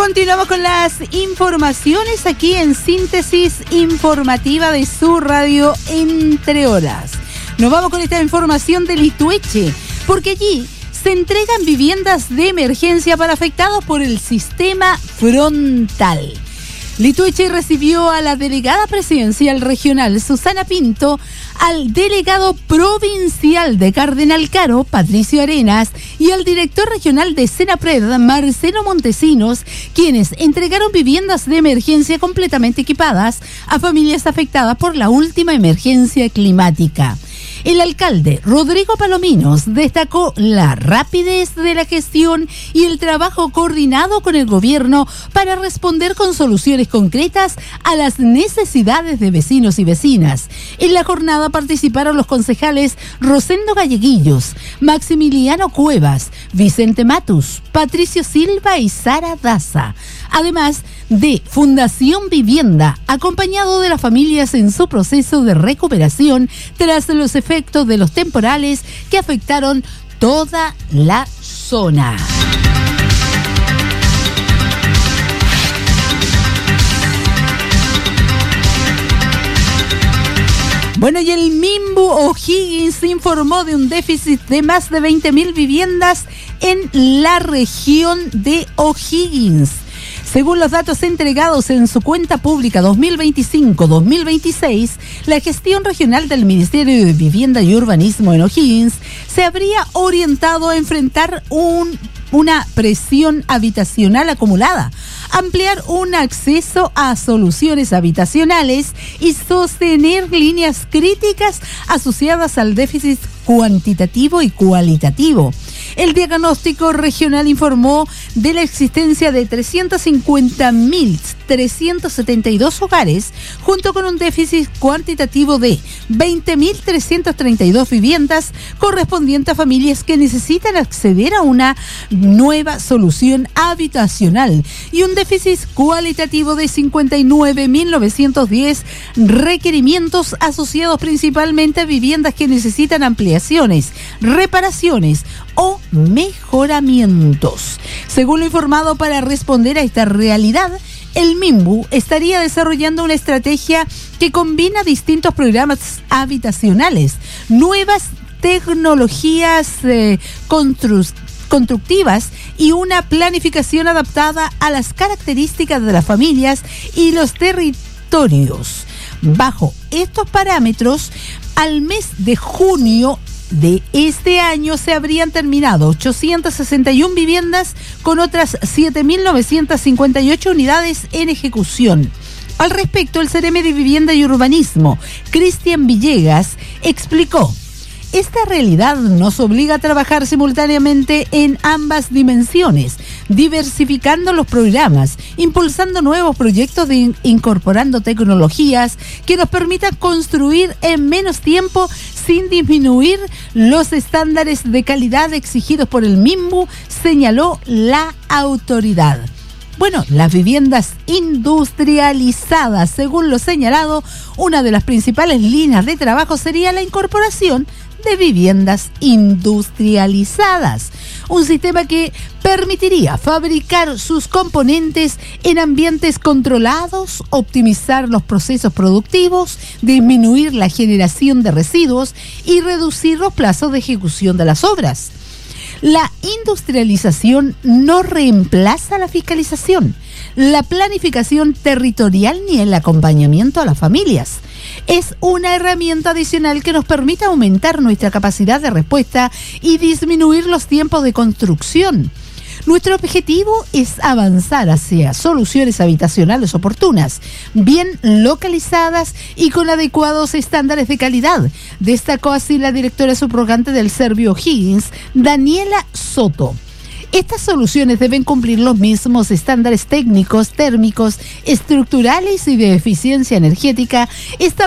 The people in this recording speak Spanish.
Continuamos con las informaciones aquí en Síntesis Informativa de su radio Entre Horas. Nos vamos con esta información de Litueche, porque allí se entregan viviendas de emergencia para afectados por el sistema frontal. Litueche recibió a la delegada presidencial regional Susana Pinto, al delegado provincial de Cardenal Caro, Patricio Arenas, y al director regional de Senapred, Marcelo Montesinos, quienes entregaron viviendas de emergencia completamente equipadas a familias afectadas por la última emergencia climática. El alcalde Rodrigo Palominos destacó la rapidez de la gestión y el trabajo coordinado con el gobierno para responder con soluciones concretas a las necesidades de vecinos y vecinas. En la jornada participaron los concejales Rosendo Galleguillos, Maximiliano Cuevas, Vicente Matus, Patricio Silva y Sara Daza, además de Fundación Vivienda, acompañado de las familias en su proceso de recuperación tras los efectos de los temporales que afectaron toda la zona. Bueno, y el Minbu O'Higgins informó de un déficit de más de 20.000 viviendas en la región de O'Higgins. Según los datos entregados en su cuenta pública 2025-2026, la gestión regional del Ministerio de Vivienda y Urbanismo en O'Higgins se habría orientado a enfrentar una presión habitacional acumulada, ampliar un acceso a soluciones habitacionales y sostener líneas críticas asociadas al déficit cuantitativo y cualitativo. El diagnóstico regional informó de la existencia de 350.372 hogares, junto con un déficit cuantitativo de 20.332 viviendas correspondiente a familias que necesitan acceder a una nueva solución habitacional y un déficit cualitativo de 59.910 requerimientos asociados principalmente a viviendas que necesitan ampliaciones, reparaciones o mejoramientos. Según lo informado, para responder a esta realidad, el Minbu estaría desarrollando una estrategia que combina distintos programas habitacionales, nuevas tecnologías constructivas y una planificación adaptada a las características de las familias y los territorios. Bajo estos parámetros, al mes de junio de este año se habrían terminado 861 viviendas con otras 7.958 unidades en ejecución. Al respecto, el CRM de Vivienda y Urbanismo, Cristian Villegas, explicó: esta realidad nos obliga a trabajar simultáneamente en ambas dimensiones, diversificando los programas, impulsando nuevos proyectos incorporando tecnologías que nos permitan construir en menos tiempo sin disminuir los estándares de calidad exigidos por el Minbu, señaló la autoridad. Bueno, las viviendas industrializadas, según lo señalado, una de las principales líneas de trabajo sería la incorporación de viviendas industrializadas, un sistema que permitiría fabricar sus componentes en ambientes controlados, optimizar los procesos productivos, disminuir la generación de residuos y reducir los plazos de ejecución de las obras. La industrialización no reemplaza la fiscalización, la planificación territorial ni el acompañamiento a las familias. Es una herramienta adicional que nos permite aumentar nuestra capacidad de respuesta y disminuir los tiempos de construcción. Nuestro objetivo es avanzar hacia soluciones habitacionales oportunas, bien localizadas y con adecuados estándares de calidad, destacó así la directora subrogante del Servio O'Higgins, Daniela Soto. Estas soluciones deben cumplir los mismos estándares técnicos, térmicos, estructurales y de eficiencia energética